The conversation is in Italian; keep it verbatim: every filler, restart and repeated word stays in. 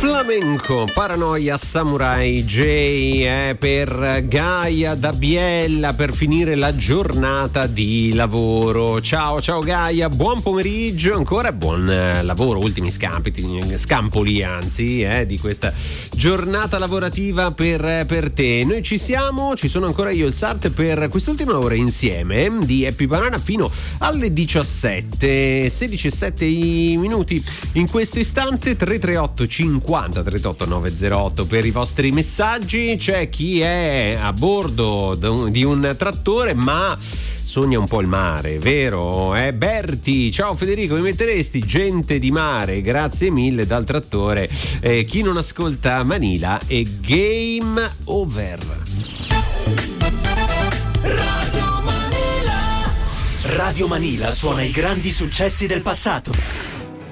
Flamenco, Paranoia Samurai J eh, per Gaia da Biella per finire la giornata di lavoro. Ciao, ciao Gaia, buon pomeriggio ancora, buon eh, lavoro, ultimi scampiti, scampoli anzi eh, di questa giornata lavorativa per, per te. Noi ci siamo, ci sono ancora io e il Sart per quest'ultima ora insieme di Happy Banana fino alle diciassette, sedici e sette i minuti in questo istante. Tre tre otto cinquanta trentotto novecentotto per i vostri messaggi. C'è chi è a bordo di un trattore ma sogna un po' il mare, vero? Eh, Berti, ciao Federico, mi metteresti gente di mare, grazie mille dal trattore. Eh, chi non ascolta Manila è game over. Radio Manila. Radio Manila suona i grandi successi del passato.